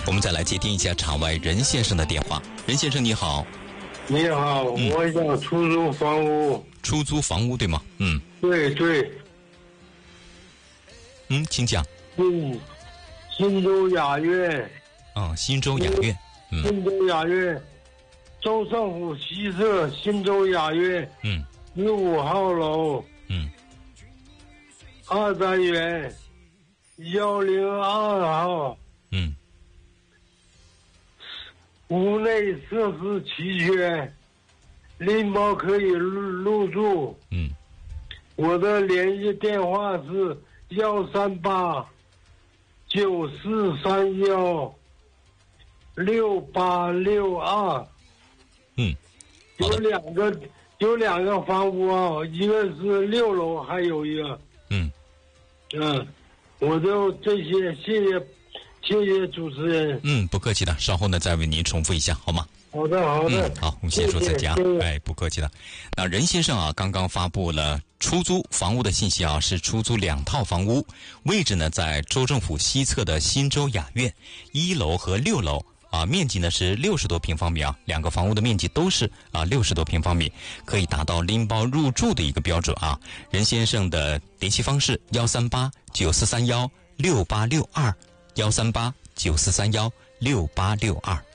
我们再来接听一下场外任先生的电话。任先生你好。 你好，我想出租房屋。 出租房屋对吗？ 对对。 请讲。 新洲雅苑。 新洲雅苑。 新洲雅苑，州政府西侧新洲雅苑。15号楼。2单元102号。屋内设施齐全，拎包可以入住。我的联系电话是138-9431-6862。有两个房屋啊，一个是6楼，还有一个。我就这些，谢谢主持人。 不客气的，稍后呢再为您重复一下，好吗？ 好的。 好，我们先说再见。不客气的。那任先生啊，刚刚发布了出租房屋的信息啊，是出租2套房屋，位置呢在州政府西侧的新洲雅苑1楼和6楼啊，面积呢是60多平方米啊，2个房屋的面积都是60多平方米，可以达到拎包入住的一个标准啊。任先生的联系方式138-9431-6862，138-9431-6862。